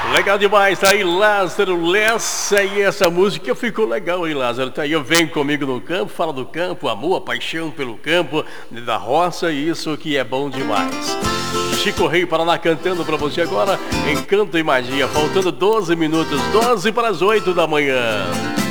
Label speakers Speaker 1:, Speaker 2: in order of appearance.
Speaker 1: Legal demais, tá aí Lázaro Lessa e essa música ficou legal, hein, Lázaro? Tá aí, eu venho comigo no campo, fala do campo, amor, a paixão pelo campo, da roça, isso que é bom demais. Chico Rei Paraná cantando pra você agora, Encanto e Magia, faltando 12 minutos, 12 para as 8 da manhã.